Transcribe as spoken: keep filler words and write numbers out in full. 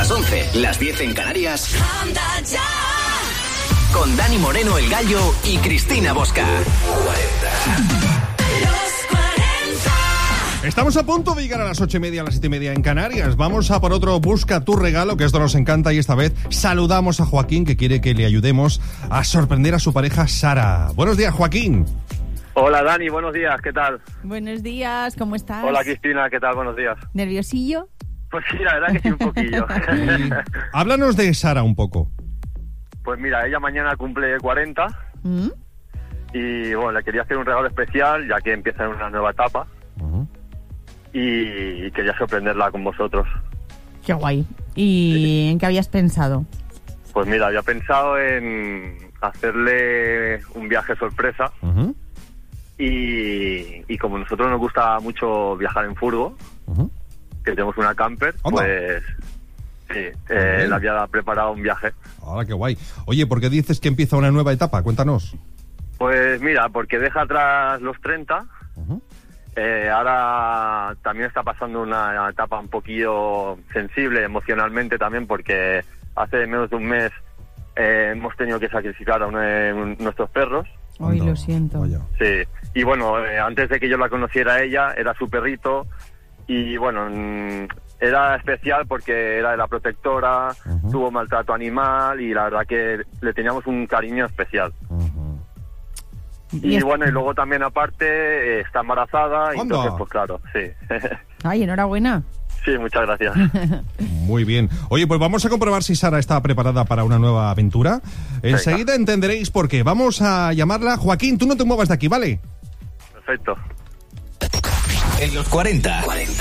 las once, las diez en Canarias. Con Dani Moreno, el Gallo, y Cristina Bosca. Estamos a punto de llegar a las ocho y media, a las siete y media en Canarias. Vamos a por otro Busca tu regalo, que esto nos encanta, y esta vez saludamos a Joaquín, que quiere que le ayudemos a sorprender a su pareja Sara. Buenos días, Joaquín. Hola, Dani, buenos días, ¿qué tal? Buenos días, ¿cómo estás? Hola, Cristina, ¿qué tal? Buenos días. ¿Nerviosillo? Pues sí, la verdad que sí, un poquillo. Y háblanos de Sara un poco. Pues mira, ella mañana cumple cuarenta ¿Mm? y bueno, le quería hacer un regalo especial, ya que empieza en una nueva etapa. Uh-huh. Y quería sorprenderla con vosotros. Qué guay. ¿Y sí. en qué habías pensado? Pues mira, había pensado en hacerle un viaje sorpresa. Uh-huh. y, y como a nosotros nos gusta mucho viajar en furgo, uh-huh. que tenemos una camper, ¿Onda? pues sí, eh, le había preparado un viaje. Ahora, qué guay. Oye, ¿por qué dices que empieza una nueva etapa? Cuéntanos. Pues mira, porque deja atrás los treinta. Uh-huh. Eh, ahora también está pasando una etapa un poquillo sensible emocionalmente también, porque hace menos de un mes eh, hemos tenido que sacrificar a uno de nuestros perros. Ay, lo siento. Vaya. Sí, y bueno, eh, antes de que yo la conociera a ella, era su perrito, y bueno, mmm, era especial porque era de la protectora, uh-huh. tuvo maltrato animal, y la verdad que le teníamos un cariño especial. Uh-huh. Y, y bueno, y luego también aparte eh, está embarazada, y ¡Anda! entonces pues claro, sí. Ay, enhorabuena. Sí, muchas gracias. Muy bien. Oye, pues vamos a comprobar si Sara está preparada para una nueva aventura. Enseguida entenderéis por qué. Vamos a llamarla. Joaquín, tú no te muevas de aquí, ¿vale? Perfecto. En los cuarenta,